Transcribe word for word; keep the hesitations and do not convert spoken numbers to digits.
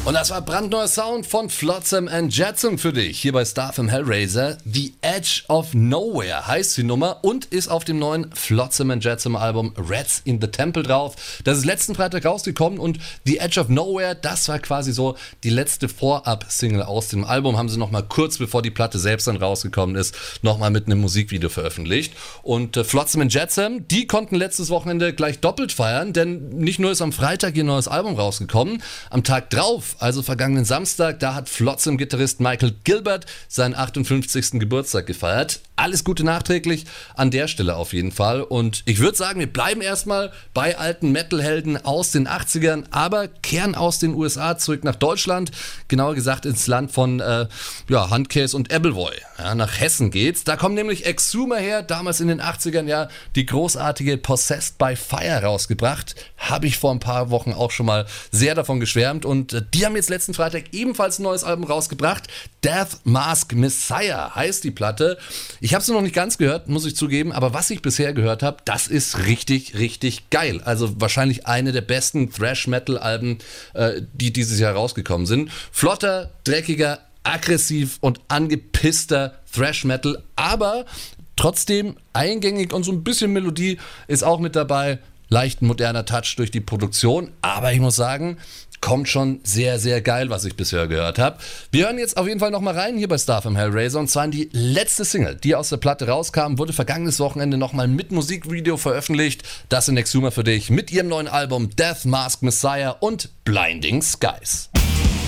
Und das war brandneuer Sound von Flotsam and Jetsam für dich, hier bei Starfm Hellraiser. The Edge of Nowhere heißt die Nummer und ist auf dem neuen Flotsam and Jetsam Album Rats in the Temple drauf. Das ist letzten Freitag rausgekommen und The Edge of Nowhere, das war quasi so die letzte Vorab-Single aus dem Album. Haben sie nochmal kurz bevor die Platte selbst dann rausgekommen ist, nochmal mit einem Musikvideo veröffentlicht. Und äh, Flotsam and Jetsam, die konnten letztes Wochenende gleich doppelt feiern, denn nicht nur ist am Freitag ihr neues Album rausgekommen, am Tag drauf, also vergangenen Samstag, da hat Flotsam-Gitarrist Michael Gilbert seinen achtundfünfzigsten Geburtstag gefeiert. Alles Gute nachträglich an der Stelle auf jeden Fall. Und ich würde sagen, wir bleiben erstmal bei alten Metal-Helden aus den achtzigern, aber kehren aus den U S A zurück nach Deutschland, genauer gesagt ins Land von äh, ja, Handcase und Appleboy. Ja, nach Hessen geht's. Da kommen nämlich Exhumer her, damals in den achtzigern ja die großartige Possessed by Fire rausgebracht. Habe ich vor ein paar Wochen auch schon mal sehr davon geschwärmt und äh, die haben jetzt letzten Freitag ebenfalls ein neues Album rausgebracht. Death Mask Messiah heißt die Platte. Ich habe sie noch nicht ganz gehört, muss ich zugeben, aber was ich bisher gehört habe, das ist richtig, richtig geil. Also wahrscheinlich eine der besten Thrash-Metal-Alben, äh, die dieses Jahr rausgekommen sind. Flotter, dreckiger, aggressiv und angepisster Thrash-Metal, aber trotzdem eingängig und so ein bisschen Melodie ist auch mit dabei. Leicht ein moderner Touch durch die Produktion, aber ich muss sagen, kommt schon sehr, sehr geil, was ich bisher gehört habe. Wir hören jetzt auf jeden Fall nochmal rein hier bei Starfm Hellraiser und zwar in die letzte Single, die aus der Platte rauskam, wurde vergangenes Wochenende nochmal mit Musikvideo veröffentlicht. Das sind Exhumer für dich mit ihrem neuen Album Death Mask Messiah und Blinding Skies.